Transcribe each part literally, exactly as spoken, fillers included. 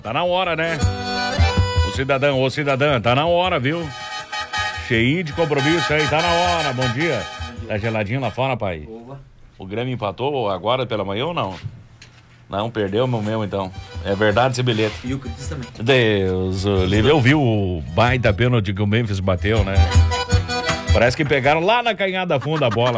Tá na hora, né? O cidadão, ô cidadã, tá na hora, viu? Cheinho de compromisso aí, tá na hora. Bom dia. Tá geladinho lá fora, pai? O Grêmio empatou agora pela manhã ou não? Não, perdeu o meu mesmo, então. É verdade esse bilhete. E o Cris também. Deus, o livre. Eu vi o baita pênalti que o Memphis bateu, né? Parece que pegaram lá na canhada funda a bola.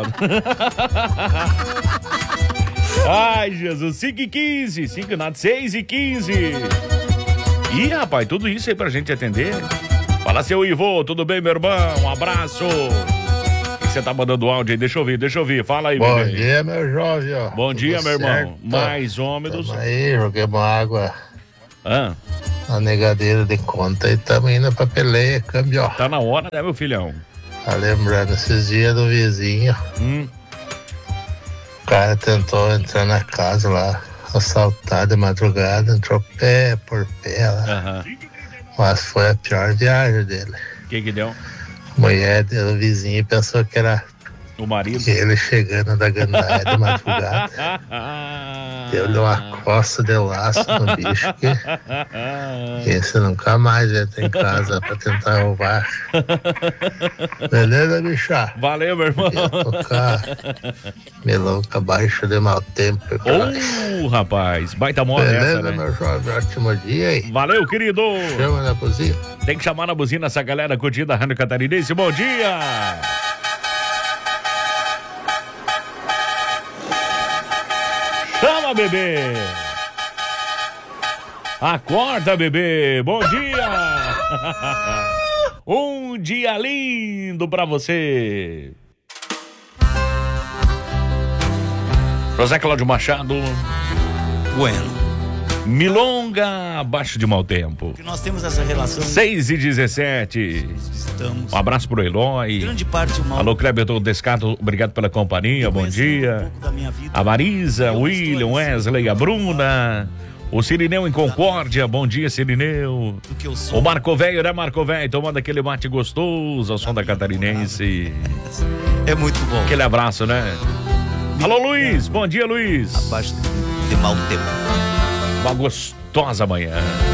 Ai, Jesus. cinco e quinze. cinco nada. seis e quinze. Ih, rapaz, tudo isso aí pra gente atender. Fala, seu Ivo. Tudo bem, meu irmão? Um abraço. Você tá mandando áudio aí, deixa eu ouvir, deixa eu ouvir, fala aí, Bom bebê. dia, meu jovem, ó. Bom Tudo dia, meu irmão. certo? Mais homem do Tamo aí, joguemos água. Ah, A negadeira de conta e tamo indo pra peleia, câmbio, ó. tá na hora, né, meu filhão? Tá lembrando esses dias do vizinho. Hum, O cara tentou entrar na casa lá, assaltar de madrugada, entrou pé por pé lá. aham. Mas foi a pior viagem dele. O que que deu? A mulher do vizinho pensou que era O marido. ele chegando da gandaia de madrugada. Deu-lhe uma costa de laço no bicho que esse nunca mais entra em casa pra tentar roubar. Beleza, bicha? Valeu, meu irmão. Ia tocar melouca baixo de mau tempo. Ô, rapaz, baita moda essa, Beleza, né? meu jovem? Ótimo dia aí. Valeu, querido. Chama na cozinha. Tem que chamar na buzina essa galera curtindo a Rádio Catarinense. Bom dia. Chama, bebê. Acorda, bebê. Bom dia. Um dia lindo pra você. José Cláudio Machado. Bueno. Milonga abaixo de mau tempo. Que nós temos essa relação. seis e dezessete. Visitamos. Um abraço pro Eloy. Grande parte o mal. Alô, Kleber do Descato, obrigado pela companhia, bom dia. Um pouco da minha vida. A Marisa, o William, Wesley, a Bruna, o Cirineu em Concórdia, bom dia, Cirineu. Do que eu sou. O Marco Velho, né, Marco Velho, tomando aquele mate gostoso ao som da Catarinense. É muito bom. Aquele abraço, né? Alô, Luiz, bom dia, Luiz. Abaixo de mau tempo. Uma gostosa manhã.